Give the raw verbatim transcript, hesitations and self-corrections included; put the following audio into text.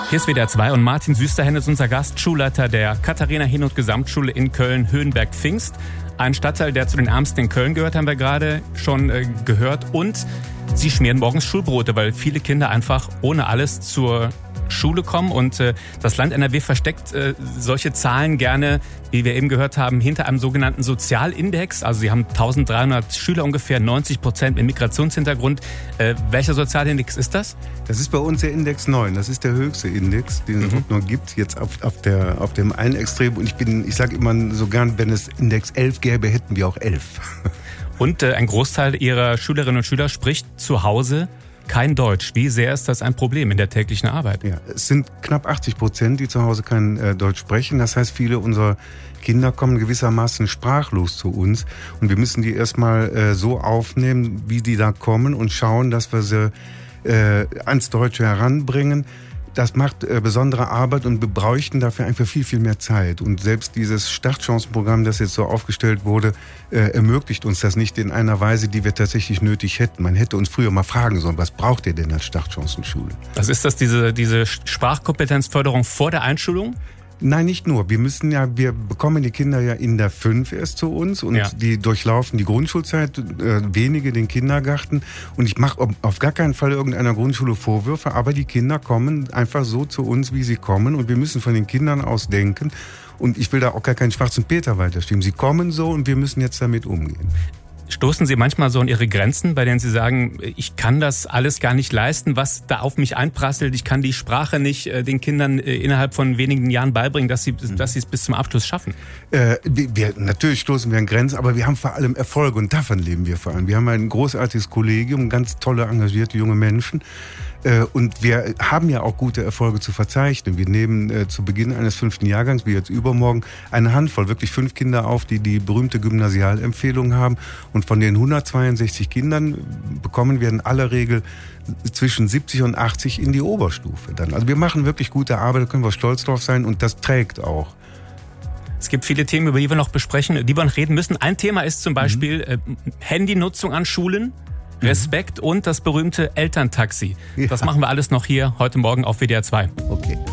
Hier ist W D R zwei und Martin Süsterhen ist unser Gast, Schulleiter der Katharina-Henoth-Gesamtschule in Köln-Höhenberg-Pfingst. Ein Stadtteil, der zu den Ärmsten in Köln gehört, haben wir gerade schon äh, gehört. Und Sie schmieren morgens Schulbrote, weil viele Kinder einfach ohne alles zur Schule kommen. Und äh, das Land N R W versteckt äh, solche Zahlen gerne, wie wir eben gehört haben, hinter einem sogenannten Sozialindex. Also Sie haben eintausenddreihundert Schüler ungefähr, neunzig Prozent mit Migrationshintergrund. Äh, welcher Sozialindex ist das? Das ist bei uns der Index neun. Das ist der höchste Index, den es mhm. noch gibt, jetzt auf, auf, der, auf dem einen Extrem. Und ich bin, ich sage immer so gern, wenn es Index elf gäbe, hätten wir auch elf. Und äh, ein Großteil Ihrer Schülerinnen und Schüler spricht zu Hause kein Deutsch. Wie sehr ist das ein Problem in der täglichen Arbeit? Ja, es sind knapp achtzig Prozent, die zu Hause kein äh, Deutsch sprechen. Das heißt, viele unserer Kinder kommen gewissermaßen sprachlos zu uns. Und wir müssen die erstmal äh, so aufnehmen, wie die da kommen und schauen, dass wir sie äh, ans Deutsche heranbringen. Das macht äh, besondere Arbeit und wir bräuchten dafür einfach viel, viel mehr Zeit. Und selbst dieses Startchancenprogramm, das jetzt so aufgestellt wurde, äh, ermöglicht uns das nicht in einer Weise, die wir tatsächlich nötig hätten. Man hätte uns früher mal fragen sollen, was braucht ihr denn als Startchancenschule? Was ist das, diese, diese Sprachkompetenzförderung vor der Einschulung? Nein, nicht nur. Wir müssen ja, wir bekommen die Kinder ja in der fünf erst zu uns und ja. die durchlaufen die Grundschulzeit, äh, wenige den Kindergarten. Und ich mache auf gar keinen Fall irgendeiner Grundschule Vorwürfe, aber die Kinder kommen einfach so zu uns, wie sie kommen. Und wir müssen von den Kindern aus denken. Und ich will da auch gar keinen schwarzen Peter weiterschieben. Sie kommen so und wir müssen jetzt damit umgehen. Stoßen Sie manchmal so an Ihre Grenzen, bei denen Sie sagen, ich kann das alles gar nicht leisten, was da auf mich einprasselt, ich kann die Sprache nicht äh, den Kindern äh, innerhalb von wenigen Jahren beibringen, dass sie, dass sie es bis zum Abschluss schaffen? Äh, wir, natürlich stoßen wir an Grenzen, aber wir haben vor allem Erfolge und davon leben wir vor allem. Wir haben ein großartiges Kollegium, ganz tolle, engagierte junge Menschen. Und wir haben ja auch gute Erfolge zu verzeichnen. Wir nehmen äh, zu Beginn eines fünften Jahrgangs, wie jetzt übermorgen, eine Handvoll, wirklich fünf Kinder auf, die die berühmte Gymnasialempfehlung haben. Und von den hundertzweiundsechzig Kindern bekommen wir in aller Regel zwischen siebzig und achtzig in die Oberstufe dann. Also wir machen wirklich gute Arbeit, da können wir stolz drauf sein und das trägt auch. Es gibt viele Themen, über die wir noch besprechen, die wir noch reden müssen. Ein Thema ist zum Beispiel mhm. äh, Handynutzung an Schulen. Respekt und das berühmte Elterntaxi. Das machen wir alles noch hier heute Morgen auf W D R zwei. Okay.